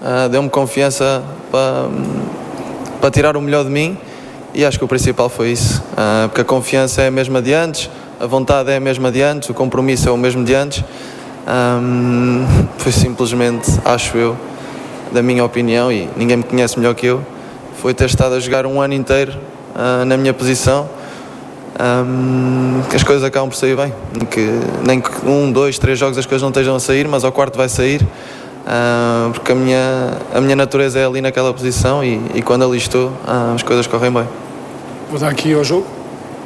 deu-me confiança para tirar o melhor de mim, e acho que o principal foi isso, porque a confiança é a mesma de antes, a vontade é a mesma de antes, o compromisso é o mesmo de antes. Foi simplesmente, acho eu, da minha opinião, e ninguém me conhece melhor que eu, foi ter estado a jogar um ano inteiro na minha posição, que as coisas acabam por sair bem, nem que 1, 2, 3 jogos as coisas não estejam a sair, mas ao quarto vai sair, porque a minha natureza é ali naquela posição, e quando ali estou, as coisas correm bem. Vou dar aqui ao jogo.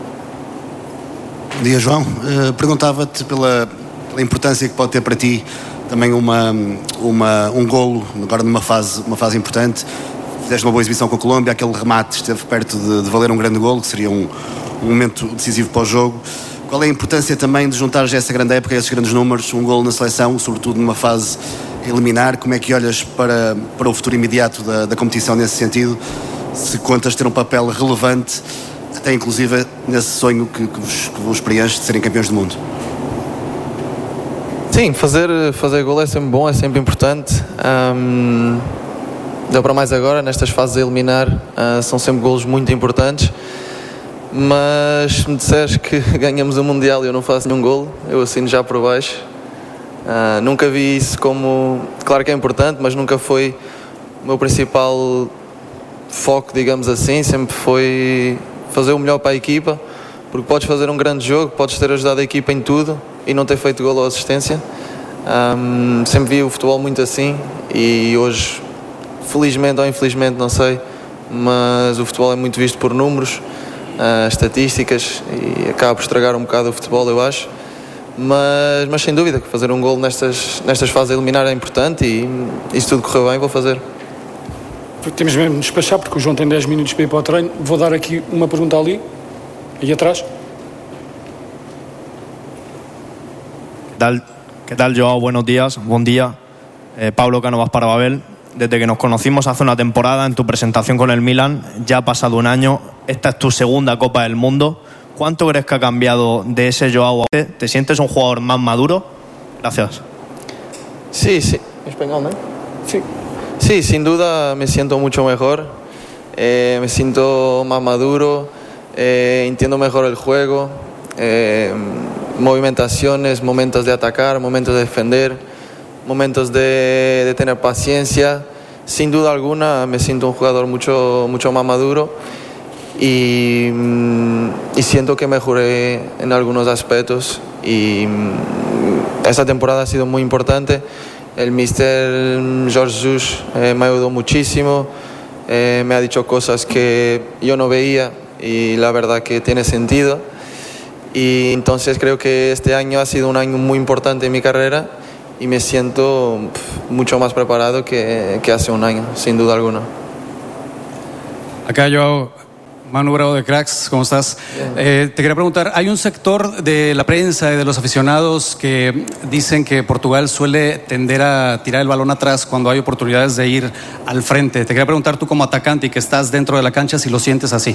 Bom dia, João. Perguntava-te pela importância que pode ter para ti também um golo, agora numa fase importante. Fizeste uma boa exibição com a Colômbia, aquele remate esteve perto de valer um grande golo, que seria um momento decisivo para o jogo. Qual é a importância também de juntares essa grande época, esses grandes números, um golo na seleção, sobretudo numa fase eliminar? Como é que olhas para o futuro imediato da competição nesse sentido? Se contas ter um papel relevante, até inclusive nesse sonho que vos preenche de serem campeões do mundo? Sim, fazer gol é sempre bom, é sempre importante. Deu para mais agora, nestas fases a eliminar, são sempre golos muito importantes. Mas se me disseres que ganhamos o Mundial e eu não faço nenhum golo, eu assino já por baixo. Nunca vi isso como... Claro que é importante, mas nunca foi o meu principal foco, digamos assim. Sempre foi fazer o melhor para a equipa, porque podes fazer um grande jogo, podes ter ajudado a equipa em tudo e não ter feito golo ou assistência. Sempre vi o futebol muito assim, e hoje, felizmente ou infelizmente, não sei, mas o futebol é muito visto por números, estatísticas, e acaba por estragar um bocado o futebol, eu acho. Mas sem dúvida que fazer um golo nestas fases a eliminar é importante, e se tudo correr bem, vou fazer. Temos mesmo de despachar, porque o João tem 10 minutos para ir para o treino. Vou dar aqui uma pergunta ali atrás. ¿Qué tal, Joao? Buenos días. Buen día. Pablo Cánovas para Babel. Desde que nos conocimos hace una temporada en tu presentación con el Milan, ya ha pasado un año. Esta es tu segunda Copa del Mundo. ¿Cuánto crees que ha cambiado de ese Joao? ¿Te sientes un jugador más maduro? Gracias. Sí. ¿Español, no? Sí. Sí, sin duda me siento mucho mejor. Me siento más maduro. Entiendo mejor el juego. Movimentaciones, momentos de atacar, momentos de defender, momentos de tener paciencia. Sin duda alguna me siento un jugador mucho más maduro, y siento que mejoré en algunos aspectos, y esta temporada ha sido muy importante. El míster Jorge Jesus me ayudó muchísimo, me ha dicho cosas que yo no veía, y la verdad que tiene sentido. Y entonces creo que este año ha sido un año muy importante en mi carrera, y me siento mucho más preparado que hace un año, sin duda alguna. Acá yo, Manu Bravo de Cracks, ¿cómo estás? Te quería preguntar, hay un sector de la prensa y de los aficionados que dicen que Portugal suele tender a tirar el balón atrás cuando hay oportunidades de ir al frente. Te quería preguntar tú como atacante y que estás dentro de la cancha, si lo sientes así.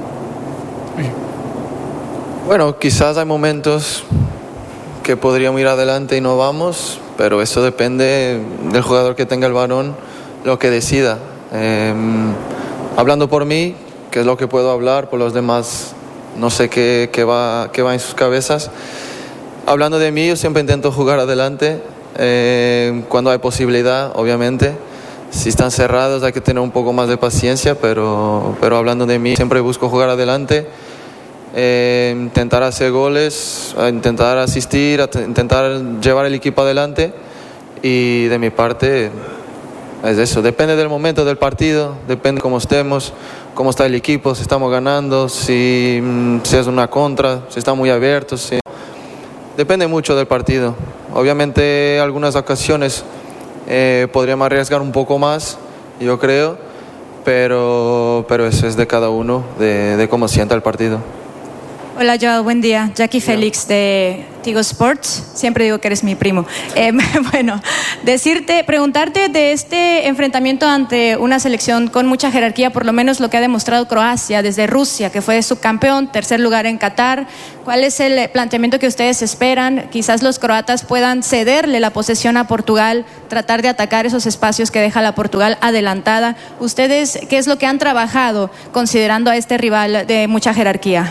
Bueno, quizás hay momentos que podríamos ir adelante y no vamos, pero eso depende del jugador que tenga el balón, lo que decida. Hablando por mí, que es lo que puedo hablar, por los demás no sé qué va en sus cabezas. Hablando de mí, yo siempre intento jugar adelante cuando hay posibilidad, obviamente. Si están cerrados hay que tener un poco más de paciencia, pero hablando de mí, siempre busco jugar adelante. Intentar hacer goles, intentar asistir, intentar llevar el equipo adelante, y de mi parte es eso. Depende del momento del partido, depende cómo estemos, cómo está el equipo, si estamos ganando, si es una contra, si está muy abierto, depende mucho del partido. Obviamente algunas ocasiones podríamos arriesgar un poco más, yo creo, pero eso es de cada uno, de cómo sienta el partido. Hola Joao, buen día. Jackie Félix de Tigo Sports. Siempre digo que eres mi primo. Bueno, preguntarte de este enfrentamiento ante una selección con mucha jerarquía, por lo menos lo que ha demostrado Croacia desde Rusia, que fue subcampeón, tercer lugar en Qatar. ¿Cuál es el planteamiento que ustedes esperan? Quizás los croatas puedan cederle la posesión a Portugal, tratar de atacar esos espacios que deja la Portugal adelantada. ¿Ustedes qué es lo que han trabajado considerando a este rival de mucha jerarquía?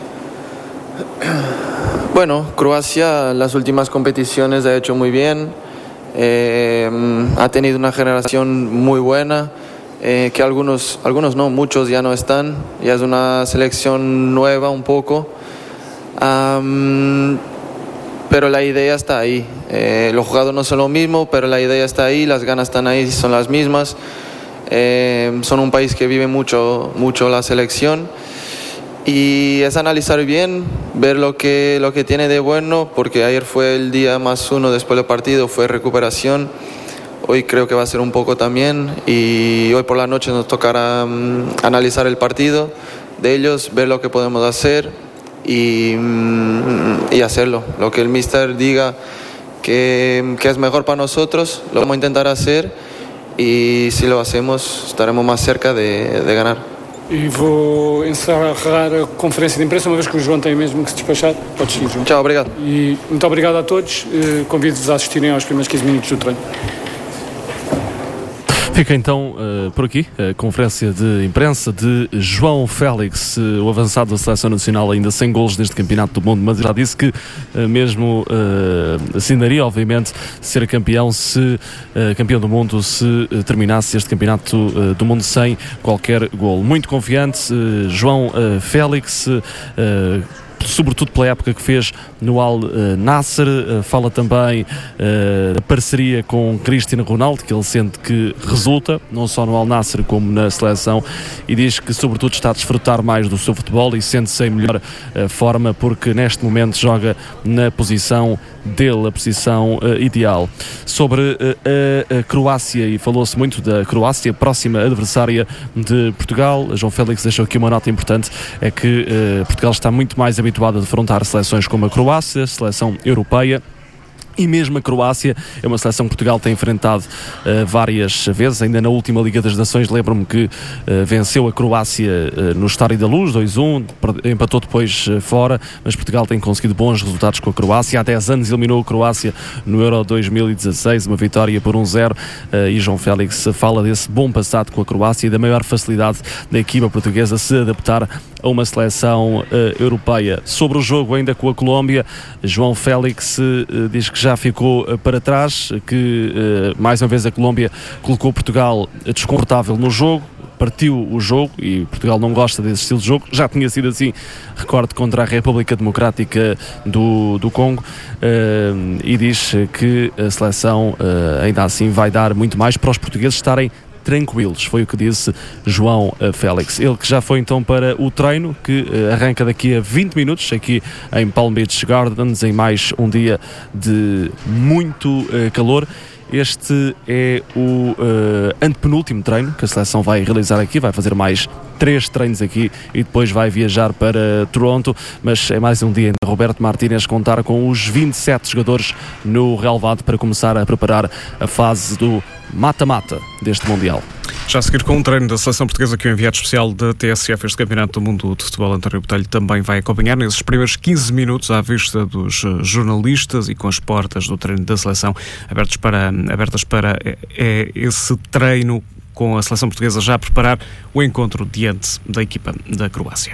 Bueno, Croacia en las últimas competiciones ha hecho muy bien, ha tenido una generación muy buena, que algunos no, muchos ya no están, ya es una selección nueva un poco, pero la idea está ahí, los jugadores no son lo mismo, pero la idea está ahí, las ganas están ahí, son las mismas, son un país que vive mucho la selección. Y es analizar bien, ver lo que tiene de bueno, porque ayer fue el día +1 después del partido, fue recuperación. Hoy creo que va a ser un poco también. Y hoy por la noche nos tocará analizar el partido de ellos, ver lo que podemos hacer y hacerlo. Lo que el míster diga que es mejor para nosotros, lo vamos a intentar hacer. Y si lo hacemos, estaremos más cerca de ganar. E vou encerrar a conferência de imprensa, uma vez que o João tem mesmo que se despachar. Podes seguir, João. Tchau, obrigado. E muito obrigado a todos. Convido-vos a assistirem aos primeiros 15 minutos do treino. Fica então por aqui a conferência de imprensa de João Félix, o avançado da Seleção Nacional, ainda sem golos neste Campeonato do Mundo, mas já disse que mesmo assinaria, obviamente, ser campeão do mundo se terminasse este Campeonato do Mundo sem qualquer golo. Muito confiante, João Félix, sobretudo pela época que fez no Al Nassr. Fala também da parceria com Cristiano Ronaldo, que ele sente que resulta, não só no Al Nassr como na seleção, e diz que sobretudo está a desfrutar mais do seu futebol e sente-se em melhor forma porque neste momento joga na posição dele, a posição ideal. Sobre a Croácia, e falou-se muito da Croácia, próxima adversária de Portugal, João Félix deixou aqui uma nota importante, é que Portugal está muito mais habituado a defrontar seleções como a Croácia, seleção europeia. E mesmo a Croácia é uma seleção que Portugal tem enfrentado várias vezes. Ainda na última Liga das Nações, lembro-me que venceu a Croácia no Estádio da Luz, 2-1, empatou depois fora, mas Portugal tem conseguido bons resultados com a Croácia. Há 10 anos eliminou a Croácia no Euro 2016, uma vitória por 1-0, e João Félix fala desse bom passado com a Croácia e da maior facilidade da equipa portuguesa se adaptar a uma seleção europeia. Sobre o jogo ainda com a Colômbia, João Félix diz que já ficou para trás, que mais uma vez a Colômbia colocou Portugal desconfortável no jogo, partiu o jogo e Portugal não gosta desse estilo de jogo. Já tinha sido assim, recordo, contra a República Democrática do Congo, e diz que a seleção ainda assim vai dar muito mais para os portugueses estarem tranquilos, foi o que disse João Félix. Ele que já foi então para o treino, que arranca daqui a 20 minutos, aqui em Palm Beach Gardens, em mais um dia de muito calor. Este é o antepenúltimo treino que a seleção vai realizar aqui, vai fazer mais 3 treinos aqui e depois vai viajar para Toronto, mas é mais um dia em Roberto Martínez contar com os 27 jogadores no relevado para começar a preparar a fase do mata-mata deste Mundial. Já a seguir, com um treino da seleção portuguesa que o enviado especial da TSF, este Campeonato do Mundo de Futebol, António Botelho, também vai acompanhar nesses primeiros 15 minutos à vista dos jornalistas e com as portas do treino da seleção abertas para esse treino, com a seleção portuguesa já a preparar o encontro diante da equipa da Croácia.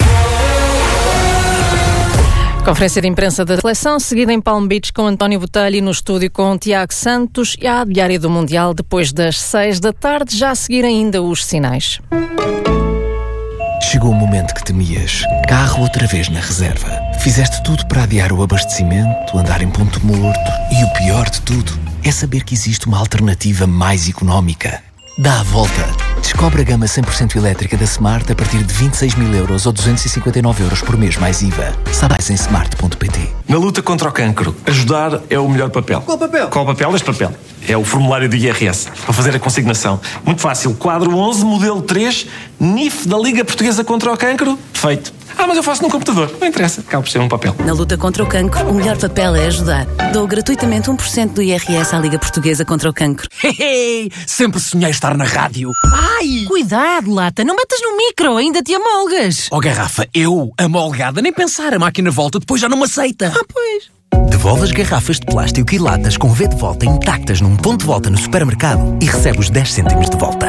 Conferência de imprensa da seleção, seguida em Palm Beach com António Botelho, no estúdio com Tiago Santos, e à diária do Mundial depois das 6 da tarde, já a seguir ainda os sinais. Chegou o momento que temias. Carro outra vez na reserva. Fizeste tudo para adiar o abastecimento, andar em ponto morto, e o pior de tudo é saber que existe uma alternativa mais económica. Dá a volta. Descobre a gama 100% elétrica da Smart a partir de 26.000 euros ou 259 euros por mês mais IVA. Saiba mais em smart.pt. Na luta contra o cancro, ajudar é o melhor papel. Qual papel? Qual papel? Este papel. É o formulário do IRS, para fazer a consignação. Muito fácil. Quadro 11, modelo 3, NIF da Liga Portuguesa contra o Cancro. Feito. mas eu faço no computador. Não interessa, acaba por ser um papel. Na luta contra o cancro, o melhor papel é ajudar. Dou gratuitamente 1% do IRS à Liga Portuguesa contra o Cancro. Sempre sonhei estar na rádio. Ai! Cuidado, Lata, não metas no micro, ainda te amolgas. Oh, garrafa, eu, amolgada, nem pensar, a máquina volta, depois já não me aceita. Pois. Devolve as garrafas de plástico e latas com V de volta intactas num ponto de volta no supermercado e recebe os 10 cêntimos de volta.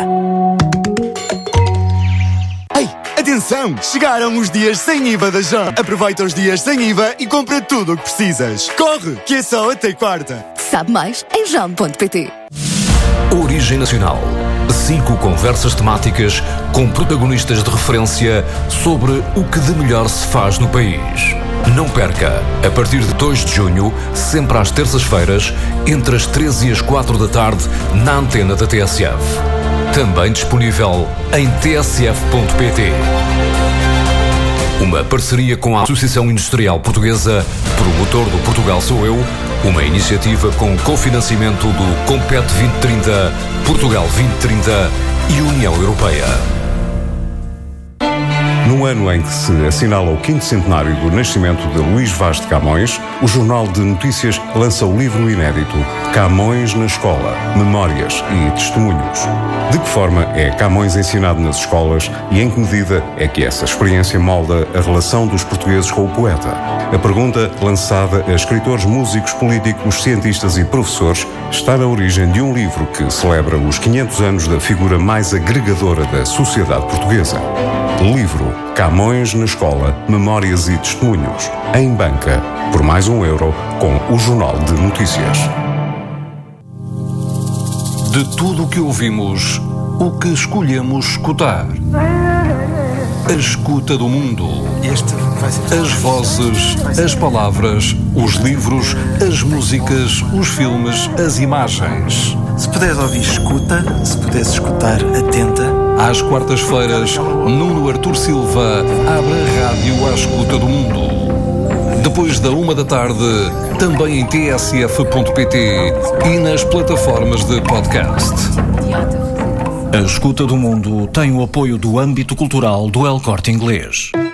Ei, atenção! Chegaram os dias sem IVA da JAM. Aproveita os dias sem IVA e compra tudo o que precisas. Corre, que é só até quarta. Sabe mais em jam.pt. Origem Nacional. 5 conversas temáticas com protagonistas de referência sobre o que de melhor se faz no país. Não perca, a partir de 2 de junho, sempre às terças-feiras, entre as 13 e as 4 da tarde, na antena da TSF. Também disponível em tsf.pt. Uma parceria com a Associação Industrial Portuguesa, promotor do Portugal Sou Eu, uma iniciativa com cofinanciamento do Compete 2030, Portugal 2030 e União Europeia. No ano em que se assinala o 5º centenário do nascimento de Luís Vaz de Camões, o Jornal de Notícias lança o livro inédito Camões na Escola, Memórias e Testemunhos. De que forma é Camões ensinado nas escolas e em que medida é que essa experiência molda a relação dos portugueses com o poeta? A pergunta, lançada a escritores, músicos, políticos, cientistas e professores, está na origem de um livro que celebra os 500 anos da figura mais agregadora da sociedade portuguesa. Livro Camões na Escola, Memórias e Testemunhos, em banca, por mais €1, com o Jornal de Notícias. De tudo o que ouvimos, o que escolhemos escutar. A escuta do mundo. As vozes, as palavras, os livros, as músicas, os filmes, as imagens. Se puderes ouvir, escuta. Se puderes escutar, atenta. Às quartas-feiras, Nuno Artur Silva abre a rádio à escuta do mundo. Depois da 1 da tarde, também em tsf.pt e nas plataformas de podcast. A Escuta do Mundo tem o apoio do âmbito cultural do El Corte Inglês.